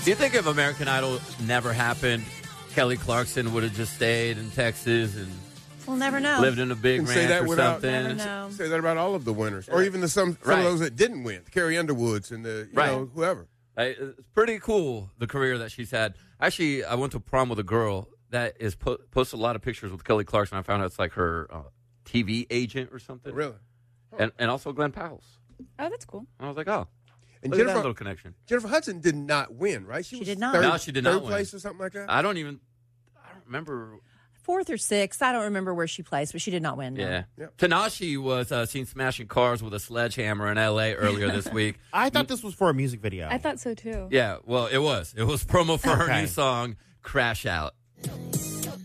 Do you think if American Idol never happened, Kelly Clarkson would have just stayed in Texas and we'll never know. lived in a big And say ranch that or without- something? Never know. Say that about all of the winners, or even some Right. of those that didn't win, Carrie Underwoods and the Right. whoever. It's pretty cool, the career that she's had. Actually, I went to prom with a girl that is posted a lot of pictures with Kelly Clarkson. I found out it's like her TV agent or something. Really? And also Glenn Powell's. Oh, that's cool. I was like, oh, And look at that little connection. Jennifer Hudson did not win, right? She was did not. Third, No, she did not third win. place or something like that. I don't remember. 4th or 6th. I don't remember where she placed, but she did not win. no. Yeah. Yep. Tanashi was seen smashing cars with a sledgehammer in L.A. earlier this week. I thought this was for a music video. I thought so too. Yeah, well, it was. It was promo for her Okay. new song, Crash Out.